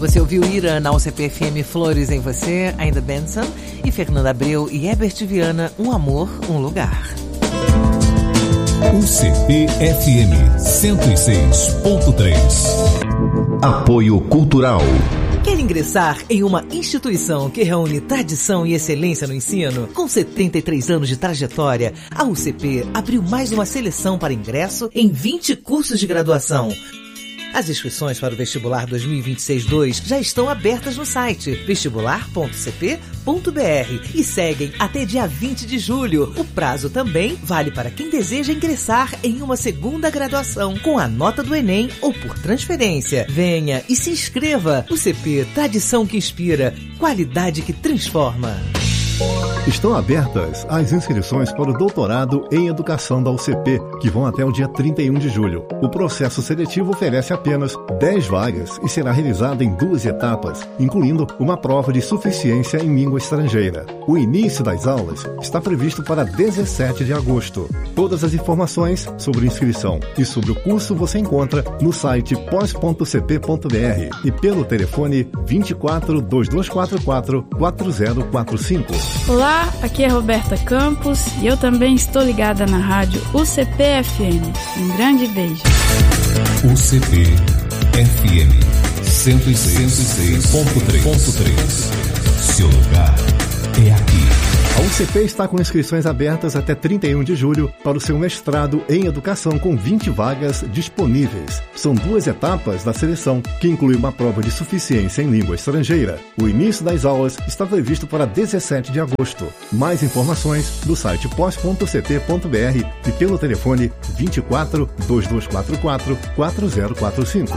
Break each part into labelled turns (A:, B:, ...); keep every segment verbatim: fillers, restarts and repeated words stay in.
A: Você ouviu Ira na U C P F M, Flores em Você, ainda Benson, e Fernanda Abreu e Herbert Viana, Um Amor, Um Lugar.
B: U C P F M cento e seis ponto três. Apoio Cultural.
A: Quer ingressar em uma instituição que reúne tradição e excelência no ensino? Com setenta e três anos de trajetória, a U C P abriu mais uma seleção para ingresso em vinte cursos de graduação. As inscrições para o Vestibular dois mil e vinte e seis dois já estão abertas no site vestibular ponto c p ponto b r e seguem até dia vinte de julho. O prazo também vale para quem deseja ingressar em uma segunda graduação com a nota do Enem ou por transferência. Venha e se inscreva. U C P, tradição que inspira, qualidade que transforma.
C: Estão abertas as inscrições para o doutorado em Educação da U C P, que vão até o dia trinta e um de julho. O processo seletivo oferece apenas dez vagas e será realizado em duas etapas, incluindo uma prova de suficiência em língua estrangeira. O início das aulas está previsto para dezessete de agosto. Todas as informações sobre inscrição e sobre o curso você encontra no site pós ponto c p ponto b r e pelo telefone vinte e quatro, dois dois quatro quatro, quatro zero quatro cinco.
D: Olá, aqui é Roberta Campos e eu também estou ligada na rádio U C P F M. Um grande beijo.
B: U C P F M cento e seis ponto três. Seu lugar é aqui.
C: A U C P está com inscrições abertas até trinta e um de julho para o seu mestrado em Educação com vinte vagas disponíveis. São duas etapas da seleção, que inclui uma prova de suficiência em língua estrangeira. O início das aulas está previsto para dezessete de agosto. Mais informações no site pós ponto c p ponto b r e pelo telefone vinte e quatro, dois dois quatro quatro, quatro zero quatro cinco.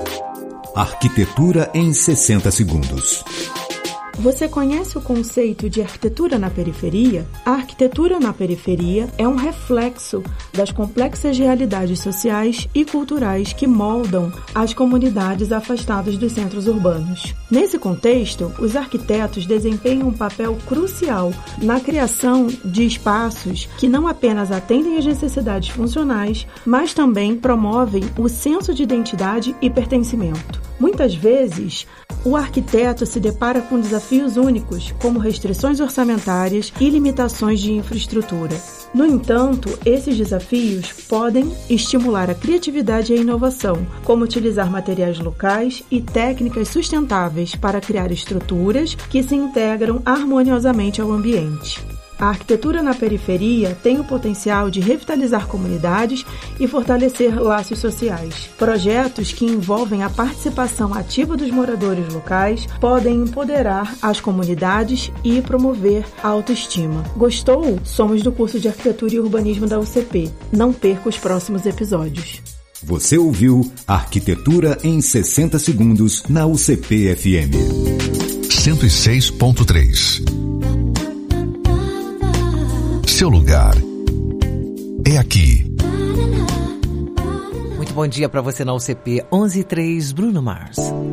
B: Arquitetura em sessenta segundos.
E: Você conhece o conceito de arquitetura na periferia? A arquitetura na periferia é um reflexo das complexas realidades sociais e culturais que moldam as comunidades afastadas dos centros urbanos. Nesse contexto, os arquitetos desempenham um papel crucial na criação de espaços que não apenas atendem às necessidades funcionais, mas também promovem o senso de identidade e pertencimento. Muitas vezes, o arquiteto se depara com desafios únicos, como restrições orçamentárias e limitações de infraestrutura. No entanto, esses desafios podem estimular a criatividade e a inovação, como utilizar materiais locais e técnicas sustentáveis para criar estruturas que se integram harmoniosamente ao ambiente. A arquitetura na periferia tem o potencial de revitalizar comunidades e fortalecer laços sociais. Projetos que envolvem a participação ativa dos moradores locais podem empoderar as comunidades e promover a autoestima. Gostou? Somos do curso de Arquitetura e Urbanismo da U C P. Não perca os próximos episódios.
B: Você ouviu Arquitetura em sessenta segundos na U C P F M cento e seis ponto três. Seu lugar é aqui.
A: Muito bom dia para você na U C P. onze e três, Bruno Mars.